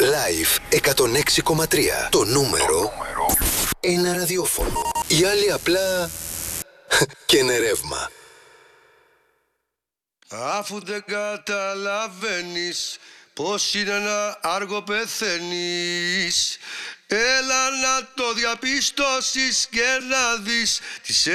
Live 106,3. Το νούμερο ένα ραδιόφωνο. Οι άλλοι απλά και είναι ρεύμα. Αφού δεν καταλαβαίνεις πως είναι να άργο πεθαίνεις, έλα να το διαπιστώσεις και να δεις τις